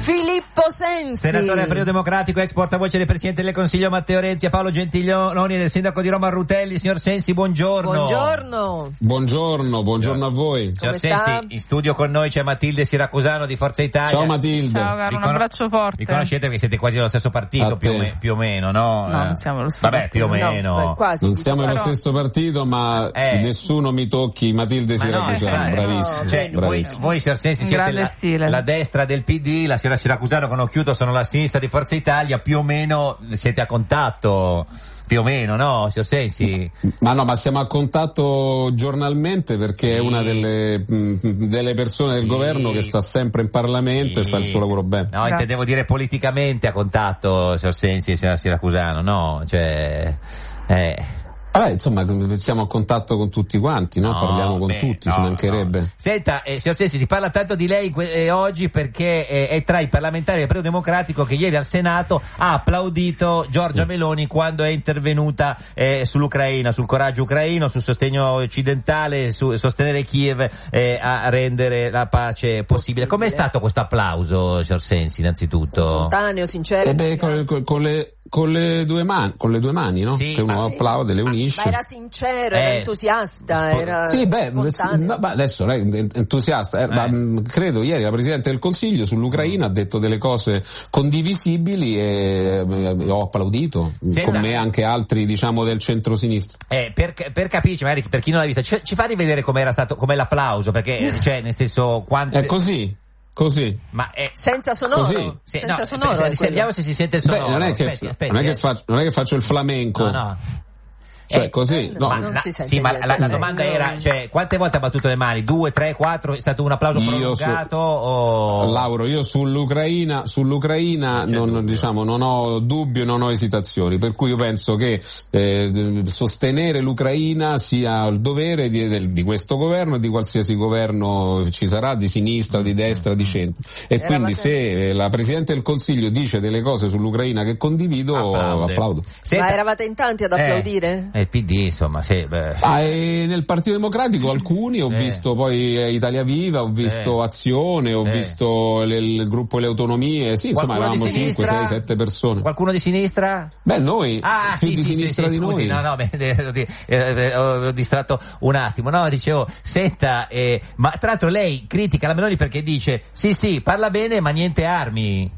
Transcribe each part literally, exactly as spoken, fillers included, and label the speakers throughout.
Speaker 1: Filippo Sensi,
Speaker 2: senatore del Partito Democratico, ex portavoce del Presidente del Consiglio Matteo Renzi, a Paolo Gentiloni e del Sindaco di Roma Rutelli. Signor Sensi, buongiorno.
Speaker 1: Buongiorno.
Speaker 3: Buongiorno, buongiorno a voi.
Speaker 2: Signor Sensi, in studio con noi c'è Matilde Siracusano di Forza Italia.
Speaker 3: Ciao Matilde.
Speaker 4: Ciao caro, un
Speaker 2: con-
Speaker 4: abbraccio forte.
Speaker 2: Vi conoscete perché siete quasi dello stesso partito, più o, me- più o meno, no?
Speaker 4: No,
Speaker 2: Eh,
Speaker 4: non siamo lo stesso
Speaker 2: Vabbè,
Speaker 4: partito.
Speaker 2: più o
Speaker 1: No,
Speaker 2: meno.
Speaker 1: beh, quasi.
Speaker 3: Non siamo nello
Speaker 4: Però-
Speaker 3: stesso partito, ma
Speaker 2: Eh.
Speaker 3: nessuno mi tocchi Matilde
Speaker 2: Ma no,
Speaker 3: Siracusano,
Speaker 2: eh,
Speaker 3: bravissimo.
Speaker 1: no,
Speaker 2: Cioè, voi,
Speaker 3: bravissimo.
Speaker 2: voi, signor Sensi,
Speaker 4: In
Speaker 2: siete
Speaker 4: grande
Speaker 2: la,
Speaker 4: stile.
Speaker 2: la destra del P D, la signora Siracusano con Occhiuto sono la sinistra di Forza Italia, più o meno siete a contatto, più o meno, no, signor Sensi?
Speaker 3: Ma no, ma siamo a contatto giornalmente perché
Speaker 2: Sì.
Speaker 3: è una delle, mh, delle persone del
Speaker 2: Sì.
Speaker 3: governo che sta sempre in Parlamento
Speaker 2: Sì.
Speaker 3: e fa il suo lavoro bene.
Speaker 2: No,
Speaker 4: Grazie.
Speaker 2: intendevo dire politicamente a contatto, signor Sensi e signora Siracusano, no, cioè... Eh.
Speaker 3: Vabbè, insomma, siamo a contatto con tutti quanti, no?
Speaker 2: No,
Speaker 3: Parliamo con
Speaker 2: beh,
Speaker 3: tutti,
Speaker 2: no,
Speaker 3: ci mancherebbe.
Speaker 2: no. Senta, eh, signor Sensi, si parla tanto di lei que- eh, oggi perché eh, è tra i parlamentari del Partito Democratico che ieri al Senato ha applaudito Giorgia Meloni quando è intervenuta eh, sull'Ucraina, sul coraggio ucraino, sul sostegno occidentale, su sostenere Kiev eh, a rendere la pace possibile.
Speaker 1: Possibile.
Speaker 2: Com'è stato questo applauso, signor Sensi, innanzitutto?
Speaker 1: Spontaneo, sincero.
Speaker 3: E beh, con, con- con le, con le due mani, con le due mani, no?
Speaker 2: Sì,
Speaker 3: che uno
Speaker 2: ma-
Speaker 3: applaude, le unisce.
Speaker 1: Ma era sincero, era
Speaker 2: Eh,
Speaker 1: entusiasta,
Speaker 2: spo-
Speaker 1: era
Speaker 3: Sì, beh, sì,
Speaker 1: spontaneo.
Speaker 3: no, ma adesso lei è entusiasta, eh, ma, mh, credo ieri la Presidente del Consiglio sull'Ucraina ha detto delle cose condivisibili e eh, ho applaudito,
Speaker 2: Senta.
Speaker 3: con me anche altri, diciamo, del centro-sinistra.
Speaker 2: Eh, per, per capirci, magari per chi non l'ha vista, ci, ci fa rivedere com'era stato, com'è l'applauso, perché, cioè, nel senso, quante...
Speaker 3: È così, così.
Speaker 2: Ma è...
Speaker 1: Senza sonoro,
Speaker 3: Così.
Speaker 2: Sì,
Speaker 1: senza
Speaker 2: no,
Speaker 1: sonoro.
Speaker 2: aspetta,
Speaker 1: è
Speaker 2: se-
Speaker 1: quello.
Speaker 2: vediamo se si sente il
Speaker 3: Beh,
Speaker 2: sonoro.
Speaker 3: non è che,
Speaker 2: Aspetti, aspetti,
Speaker 3: non è che
Speaker 2: eh.
Speaker 3: faccio, non è che faccio il flamenco.
Speaker 2: No, no.
Speaker 3: Cioè,
Speaker 2: Eh,
Speaker 3: così, no.
Speaker 2: Ma
Speaker 1: non
Speaker 2: la-
Speaker 1: si sente
Speaker 2: sì, ma
Speaker 1: niente.
Speaker 2: la, la
Speaker 1: Eh,
Speaker 2: domanda
Speaker 1: no.
Speaker 2: era, cioè, quante volte ha battuto le mani? Due, tre, quattro? È stato un applauso
Speaker 3: Io
Speaker 2: prolungato o...
Speaker 3: Lauro, io sull'Ucraina, sull'Ucraina
Speaker 2: Non c'è
Speaker 3: non,
Speaker 2: dubbio.
Speaker 3: diciamo, non ho dubbi e non ho esitazioni, per cui io penso che eh, d- sostenere l'Ucraina sia il dovere di, del- di questo governo e di qualsiasi governo ci sarà, di sinistra, di destra, di centro. E
Speaker 1: Eravate-
Speaker 3: quindi se la Presidente del Consiglio dice delle cose sull'Ucraina che condivido,
Speaker 2: Applaude.
Speaker 3: applaudo.
Speaker 2: Senta-
Speaker 1: Ma eravate in tanti ad applaudire?
Speaker 2: Eh, il P D, insomma, sì, beh.
Speaker 3: Ah, e nel Partito Democratico alcuni, ho
Speaker 2: Eh.
Speaker 3: visto poi eh, Italia Viva, ho visto
Speaker 2: Eh.
Speaker 3: Azione, ho
Speaker 2: Sì.
Speaker 3: visto le- il gruppo Le Autonomie, sì, insomma
Speaker 2: Qualcuno di
Speaker 3: eravamo cinque,
Speaker 2: sinistra?
Speaker 3: sei, sette persone.
Speaker 2: Qualcuno di sinistra?
Speaker 3: Beh, noi
Speaker 2: Ah,
Speaker 3: più
Speaker 2: sì,
Speaker 3: di
Speaker 2: sì,
Speaker 3: sinistra
Speaker 2: sì, sì,
Speaker 3: di
Speaker 2: scusi,
Speaker 3: noi.
Speaker 2: no, no, beh, eh, eh, ho distratto un attimo. No, dicevo, senta, eh, ma tra l'altro lei critica la Meloni perché dice, sì, sì, parla bene, ma niente armi.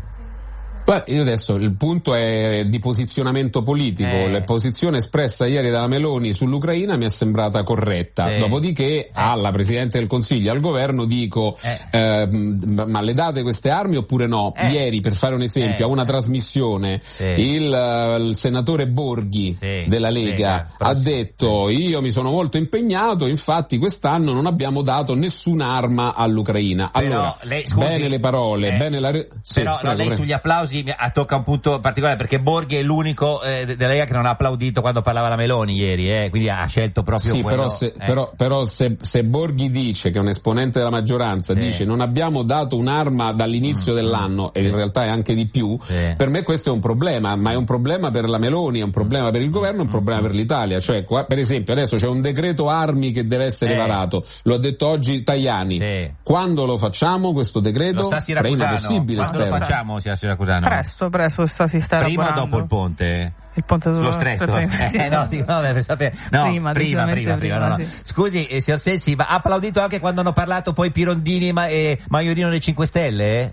Speaker 3: Beh, io adesso il punto è di posizionamento politico.
Speaker 2: Eh.
Speaker 3: La posizione espressa ieri dalla Meloni sull'Ucraina mi è sembrata corretta.
Speaker 2: Sì.
Speaker 3: Dopodiché alla Presidente del Consiglio, al governo dico
Speaker 2: Eh.
Speaker 3: ehm, ma le date queste armi oppure no?
Speaker 2: Eh.
Speaker 3: Ieri, per fare un esempio,
Speaker 2: Eh.
Speaker 3: a una trasmissione
Speaker 2: Sì.
Speaker 3: il, eh, il senatore Borghi
Speaker 2: Sì.
Speaker 3: della Lega,
Speaker 2: Lega,
Speaker 3: ha
Speaker 2: prossimo.
Speaker 3: detto io mi sono molto impegnato, infatti quest'anno non abbiamo dato nessun'arma all'Ucraina.
Speaker 2: Però
Speaker 3: Allora,
Speaker 2: lei, scusi,
Speaker 3: bene le parole,
Speaker 2: eh,
Speaker 3: bene la re- sì,
Speaker 2: però no,
Speaker 3: prego,
Speaker 2: lei
Speaker 3: prego.
Speaker 2: sugli applausi mi- ah, tocca un punto particolare perché Borghi è l'unico eh, de- della Lega che non ha applaudito quando parlava la Meloni ieri, eh, quindi ha scelto proprio
Speaker 3: Sì,
Speaker 2: quello.
Speaker 3: però, se,
Speaker 2: eh.
Speaker 3: però, però se, se Borghi dice, che è un esponente della maggioranza,
Speaker 2: Sì.
Speaker 3: dice non abbiamo dato un'arma dall'inizio
Speaker 2: Mm,
Speaker 3: dell'anno, e
Speaker 2: sì.
Speaker 3: in realtà è anche di più,
Speaker 2: Sì.
Speaker 3: per me questo è un problema, ma è un problema per la Meloni, è un problema per il governo, è un problema per l'Italia. Cioè, qua, per esempio, adesso c'è un decreto armi che deve essere
Speaker 2: Eh.
Speaker 3: varato, lo ha detto oggi Tajani.
Speaker 2: Sì.
Speaker 3: Quando lo facciamo questo decreto?
Speaker 2: Lo sa
Speaker 3: Prima
Speaker 2: Siracusano?
Speaker 3: possibile,
Speaker 2: Quando lo
Speaker 3: spero.
Speaker 2: facciamo, signora Siracusano?
Speaker 4: Presto, presto sta, si sta
Speaker 2: Prima o
Speaker 4: elaborando.
Speaker 2: dopo il ponte?
Speaker 4: Il ponte
Speaker 2: Sullo
Speaker 4: sullo
Speaker 2: stretto?
Speaker 4: sì.
Speaker 2: Eh, no, dico, no, per sapere. No,
Speaker 4: Prima,
Speaker 2: prima, prima,
Speaker 4: decisamente
Speaker 2: prima,
Speaker 4: prima,
Speaker 2: no, no.
Speaker 4: sì.
Speaker 2: Scusi, eh, signor Sensi, ma ha applaudito anche quando hanno parlato poi Pirondini ma, e Maiorino dei cinque Stelle?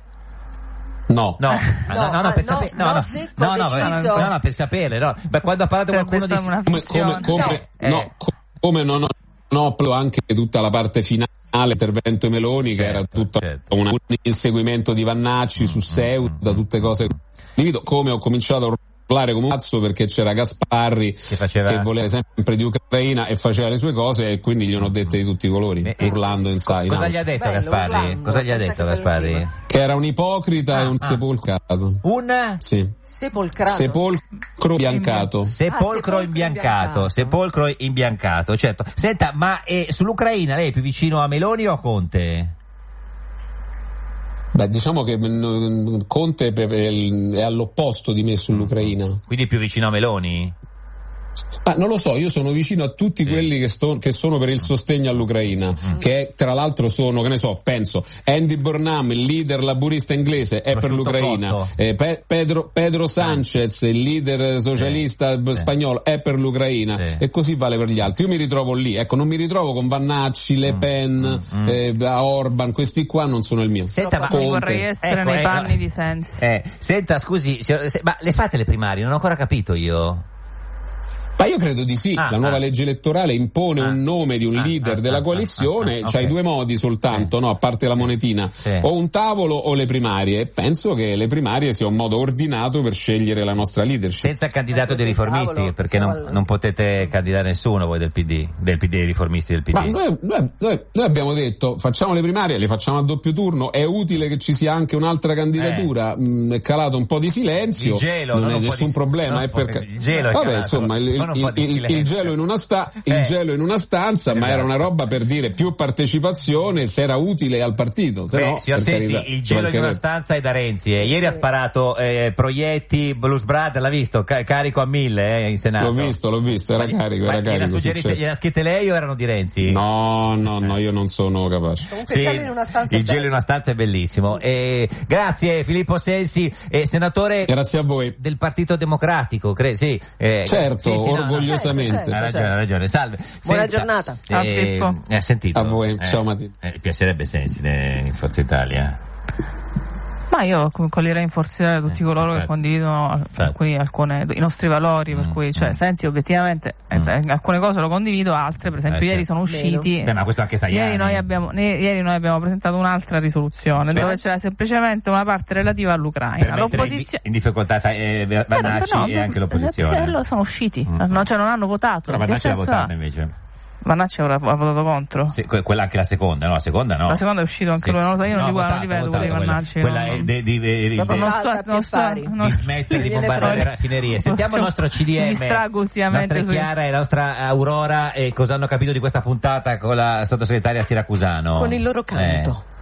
Speaker 3: No.
Speaker 2: No,
Speaker 1: No,
Speaker 2: no, no, no,
Speaker 1: ah,
Speaker 2: per
Speaker 1: no,
Speaker 2: sapere, no,
Speaker 1: no,
Speaker 2: no,
Speaker 1: secco,
Speaker 2: no, no,
Speaker 1: deciso.
Speaker 2: no, no, per sapere, no, ma quando ha parlato
Speaker 4: Sarebbe
Speaker 2: qualcuno di
Speaker 4: stata una
Speaker 3: Come,
Speaker 4: finzione.
Speaker 3: come, come,
Speaker 2: No,
Speaker 3: no,
Speaker 2: eh.
Speaker 3: co- come non ho, non ho applaudito anche tutta la parte finale, l'intervento Meloni, che
Speaker 2: Certo,
Speaker 3: era tutto
Speaker 2: certo.
Speaker 3: una- un inseguimento di Vannacci su Ceuta, tutte cose. Divido come ho cominciato a urlare come un cazzo perché c'era Gasparri
Speaker 2: Che faceva-
Speaker 3: che voleva sempre di Ucraina e faceva le sue cose, e quindi gliene ho dette di tutti i colori,
Speaker 2: Eh, eh,
Speaker 3: urlando in sai,
Speaker 2: Cosa
Speaker 3: no?
Speaker 2: gli ha detto
Speaker 1: Bello,
Speaker 2: Gasparri?
Speaker 1: urlando,
Speaker 2: Cosa gli ha
Speaker 1: pensa
Speaker 2: detto
Speaker 1: che
Speaker 2: Gasparri?
Speaker 1: bello
Speaker 3: Che era un ipocrita
Speaker 2: Ah,
Speaker 3: e un
Speaker 2: ah.
Speaker 3: sepolcrato.
Speaker 2: Un
Speaker 3: Sì.
Speaker 1: Sepolcrato.
Speaker 3: Sepolcro biancato.
Speaker 2: sepolcro
Speaker 1: Ah, sepolcro
Speaker 2: imbiancato,
Speaker 1: imbiancato.
Speaker 2: sepolcro imbiancato, certo. Senta, ma eh, sull'Ucraina lei è più vicino a Meloni o a Conte?
Speaker 3: Beh, diciamo che mm, Conte è è all'opposto di me sull'Ucraina.
Speaker 2: Quindi più vicino a Meloni?
Speaker 3: Ah, non lo so, io sono vicino a tutti sì. quelli che, sto, che sono per il sostegno all'Ucraina, mm. che tra l'altro sono, che ne so, penso, Andy Burnham, il leader laburista inglese, è per l'Ucraina, eh, Pe- Pedro, Pedro Sanchez, il leader socialista sì. spagnolo, è per l'Ucraina, sì. e così vale per gli altri. Io mi ritrovo lì, ecco, non mi ritrovo con Vannacci, Le Pen, mm. eh, Orban, questi qua non sono il mio.
Speaker 4: Senta, ma vorrei essere ecco, nei ecco, panni di Sensi.
Speaker 2: Eh, senta, scusi, se, se, ma le fate le primarie? Non ho ancora capito io.
Speaker 3: Ma io credo di sì, ah, la nuova
Speaker 2: ah.
Speaker 3: legge elettorale impone ah. un nome di un
Speaker 2: ah,
Speaker 3: leader
Speaker 2: ah,
Speaker 3: della
Speaker 2: ah,
Speaker 3: coalizione,
Speaker 2: ah, ah,
Speaker 3: c'hai
Speaker 2: okay.
Speaker 3: due modi soltanto, eh. no, a parte la monetina,
Speaker 2: sì.
Speaker 3: o un tavolo o le primarie. Penso che le primarie sia un modo ordinato per scegliere la nostra leadership.
Speaker 2: Senza il candidato dei riformisti,
Speaker 1: tavolo,
Speaker 2: perché non, non potete candidare nessuno voi del P D, del P D, dei riformisti del P D.
Speaker 3: Ma noi, noi, noi, noi abbiamo detto, facciamo le primarie, le facciamo a doppio turno, è utile che ci sia anche un'altra candidatura, eh. mh, è calato un po' di silenzio,
Speaker 2: il gelo,
Speaker 3: non,
Speaker 2: non
Speaker 3: è nessun
Speaker 2: di,
Speaker 3: problema, è per
Speaker 2: il gelo è
Speaker 3: vabbè,
Speaker 2: calato,
Speaker 3: insomma, il, il, il, il gelo in una sta il
Speaker 2: eh.
Speaker 3: gelo in una stanza, esatto. ma era una roba per dire più partecipazione, se era utile al partito. Se
Speaker 2: Beh,
Speaker 3: no,
Speaker 2: signor Sensi,
Speaker 3: carità,
Speaker 2: il gelo in una stanza è da Renzi. Eh. Ieri sì. ha sparato eh, proietti Blues Brothers, l'ha visto? Ca- carico a mille eh, in Senato.
Speaker 3: L'ho visto, l'ho visto, era ma, carico,
Speaker 2: ma
Speaker 3: era carico.
Speaker 2: Suggerite, gliela scritte lei o erano di Renzi?
Speaker 3: No, no, no, io non sono capace.
Speaker 1: Comunque
Speaker 2: sì,
Speaker 1: il gelo in una stanza
Speaker 2: il
Speaker 1: è
Speaker 2: gelo in una stanza è bellissimo. Eh, grazie Filippo Sensi, eh, senatore
Speaker 3: grazie a voi.
Speaker 2: del Partito Democratico, credo, sì. Eh,
Speaker 3: certo,
Speaker 2: sì, sì,
Speaker 3: orgogliosamente.
Speaker 1: No, no, certo, certo,
Speaker 2: ha ragione,
Speaker 1: certo.
Speaker 2: ha ragione, salve.
Speaker 1: Buona
Speaker 2: Senta,
Speaker 1: giornata.
Speaker 2: Eh, ha sentito?
Speaker 3: A voi,
Speaker 2: eh,
Speaker 3: ciao Matteo.
Speaker 2: Eh, piacerebbe Sensi in Forza Italia?
Speaker 4: Ma io coglierei in Forza Italia tutti coloro
Speaker 2: eh,
Speaker 4: che condividono alcuni, alcune, i nostri valori, per
Speaker 2: mm,
Speaker 4: cui, cioè,
Speaker 2: mm.
Speaker 4: Sensi obiettivamente mm. eh, alcune cose lo condivido, altre, per esempio,
Speaker 2: eh,
Speaker 4: ieri
Speaker 2: certo.
Speaker 4: sono usciti.
Speaker 2: Beh, ma questo anche Tajani.
Speaker 4: Ieri noi abbiamo, ne, ieri noi abbiamo presentato un'altra risoluzione, cioè, dove c'era semplicemente una parte relativa all'Ucraina.
Speaker 2: L'opposizione in, in difficoltà eh, Vannacci no, e anche l'opposizione.
Speaker 4: Eh, sono usciti,
Speaker 2: mm.
Speaker 4: no, cioè non hanno votato.
Speaker 2: Però Vannacci l'ha votato invece.
Speaker 4: Vannacci ha votato contro?
Speaker 2: Sì, quella anche la seconda, no? La seconda no.
Speaker 4: La seconda è uscita anche lui, non lo so, io non li guardo, non li vedo quelli di Vannacci.
Speaker 2: Quella è di di di smettere di bombardare le raffinerie. Sentiamo il nostro C D M.
Speaker 4: Mi distrago ultimamente.
Speaker 2: La nostra Chiara e la nostra Aurora e cosa hanno capito di questa puntata con la sottosegretaria Siracusano.
Speaker 1: Con il loro canto.
Speaker 2: Eh.